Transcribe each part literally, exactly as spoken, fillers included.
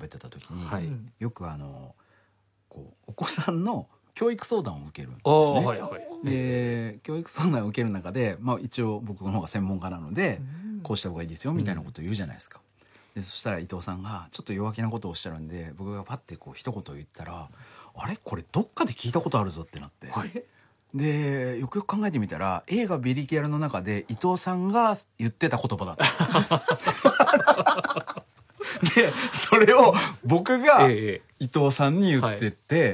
喋ってた時に、 はい、 よくあのこうお子さんの教育相談を受けるんですあ、 ね。 はいはい、 で教育相談を受ける中で、まあ、一応僕の方が専門家なので、 うんこうした方がいいですよみたいなことを言うじゃないですか。でそしたら伊藤さんがちょっと弱気なことをおっしゃるんで、僕がパッてこう一言言ったら、あれこれどっかで聞いたことあるぞってなって、 はい、 でよくよく考えてみたら映画ビリギャルの中で伊藤さんが言ってた言葉だったんですよ。でそれを僕がええ伊藤さんに言ってって、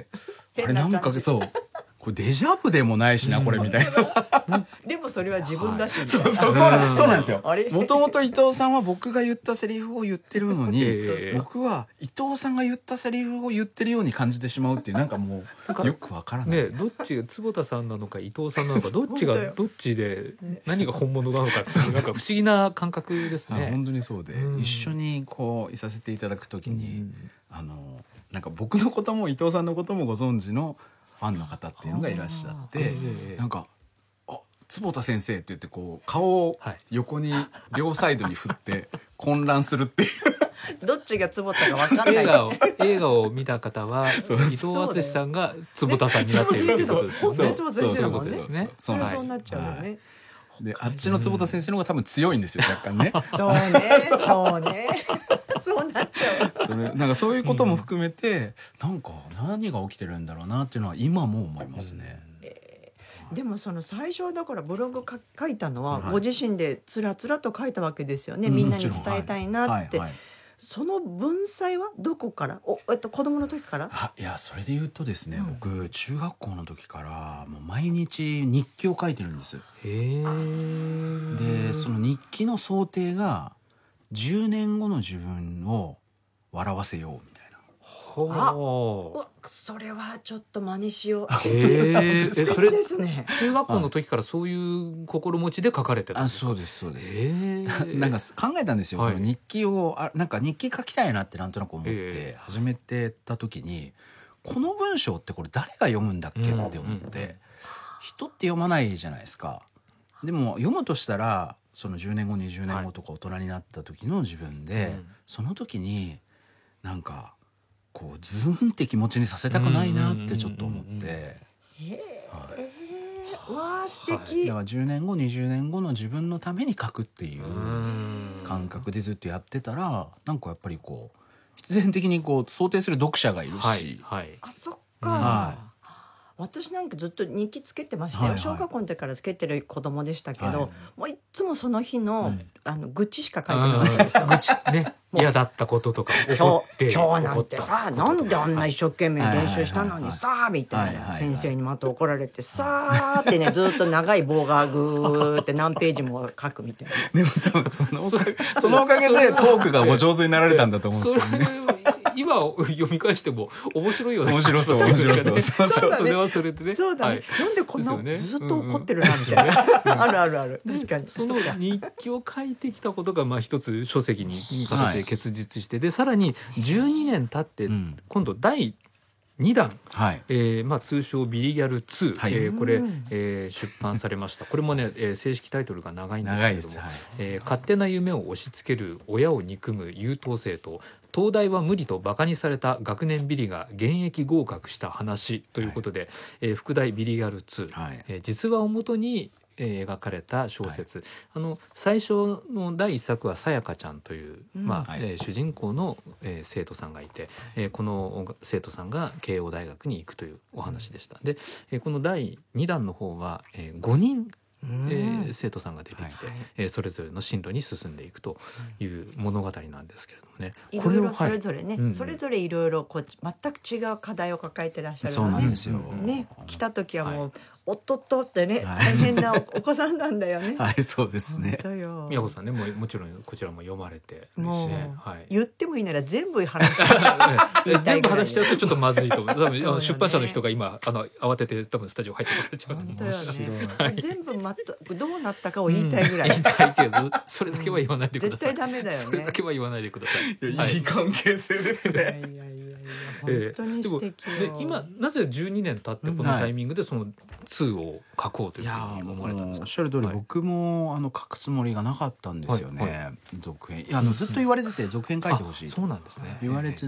はいあれなんかそうこれデジャブでもないしな、これみたいな。 でもそれは自分だし、 そうそうそうなんそうなんですよあれ。 もともと伊藤さんは僕が言ったセリフを言ってるのに、 ええ僕は伊藤さんが言ったセリフを言ってるように感じてしまうっていう、なんかもうよくわからない。 ね、どっちが坪田さんなのか伊藤さんなのかどっちが本当よどっちで何が本物なのかっていうなんか不思議な感覚ですあね。 本当にそうで、 うん一緒にこういさせていただくときに、 うんあのなんか僕のことも伊藤さんのこともご存知のファンの方っていうのがいらっしゃって、 ええなんかあ坪田先生って言ってこう顔を横に両サイドに振って混乱するっていうどっちが坪田か分かんない。 映画を映画を見た方は伊藤敦さんが坪田さんになっているということですよね。 本当に坪田先生だもんね。 そういうことですね。 それはそうなっちゃうよね。 であっちの坪田先生の方が多分強いんですよ、若干ね。 そうね、そうね。そうなっちゃう。 それなんかそういうことも含めて、うん、なんか何が起きてるんだろうなっていうのは今も思いますね。 うん、でもその最初はだからブログか書いたのははいご自身でつらつらと書いたわけですよね、 うんみんなに伝えたいなって、 はいはいはい、 その文才はどこからお、えっと、子供の時からあいやそれで言うとですね、 うん、 僕中学校の時からもう毎日日記を書いてるんです。 へー。 でその日記の想定がじゅうねんごの自分を笑わせようみたいな。 ほあう。 うわそれはちょっと真似しよう。 へえ。 素敵それですね。 中学校の時からそういう心持ちで書かれてたんあですか。 そうですそうです。 へー。 なんか考えたんですよ、 はいこの日記をあなんか日記書きたいなってなんとなく思っえて始めてた時に、この文章ってこれ誰が読むんだっけって思って、 うんうんうん人って読まないじゃないですか。でも読むとしたらそのじゅうねんごにじゅうねんごとか大人になった時の自分で、 うんその時になんかこうズーンって気持ちにさせたくないなってちょっと思っうんうんうんうんて、 へえ、 はいわあ素だ敵、 からじゅうねんごにじゅうねんごの自分のために書くっていううん感覚でずっとやってたら、なんかやっぱりこう必然的にこう想定する読者がいるし、 はいはい。 あそっか、 は私なんかずっと日記つけてましたよ、 はいはい小学校の時からつけてる子供でしたけど、 はいもういっつもその日の、 はいあの愚痴しか書いてなかったんですよ。 愚痴ね、 もう嫌だったこととか怒今って日今日なんて怒ったさなんであんな一生懸命練習したのにさみたいな、 はいはいはい先生にまた怒られてさーってねずっと長い棒がぐーって何ページも書くみたいな。 でも多分そのおかげそのおかげでトークがお上手になられたんだと思うんですけどね。 それ今読み返しても面白いよね。 面白そう面白そうねそうそうだねそれはそれでね。 そうだね、 はいなんでこんな、 ですよねずっと怒ってるなみたいな、あるあるある、確かにそのそうか日記を書いてきたことがまあ一つ書籍に形で結実して、でさらにじゅうにねん経ってうん今度だいにだん、 はいえーまあ、通称ビリギャルツー、 はいえーこれ、 うんえー出版されました。これもね、えー正式タイトルが長いんですけれども、 長いです、はい、 えー勝手な夢を押し付ける親を憎む優等生と東大は無理とバカにされた学年ビリが現役合格した話ということで、えー副題ビリギャルツー、 はいえー実話をもとにえー描かれた小説、あの最初のだいいっさくはさやかちゃんという、 うんまあはいえー主人公の、えー生徒さんがいて、えーこの生徒さんが慶応大学に行くというお話でした。で、えーこのだいにだんの方は、えーごにん、 うんえー生徒さんが出てきて、 はいえーそれぞれの進路に進んでいくという物語なんですけれどもね、 いろいろそれはいぞれね、 うんそれぞれいろいろこう全く違う課題を抱えてらっしゃるそうのねなんですよ、 うんね、来た時はもう、 はおっとっとってね、 はい大変なおお子さんなんだよね。 はいそうですね。 本当よ。 宮子さんね、もうもちろんこちらも読まれてもう、 ね、はい、 言ってもいいなら全部話しちゃう言いたい全部ぐらい話しちゃうとちょっとまずいと思う。多分そうよね出版社の人が今あの慌てて多分スタジオ入ってこられちゃうと思う。 本当よ面白いね、 はい全部まっとどうなったかを言いたいぐらい、 うん言いたいけどそれだけは言わないでくだ絶さい。 対ダメだよね。 それだけは言わないでください。 いや、 はいいい関係性ですいやね。 いやいやいやえ本当に素敵よ。 でもで今なぜじゅうにねん経ってこのタイミングでそのにを書こうといういやふうに思われたんですか。 おっしゃる通り、 はい僕もあの書くつもりがなかったんですよね、 はいは続編いやあのずっと言われてて続編書いてほしいとあそうなんですね。 言われ続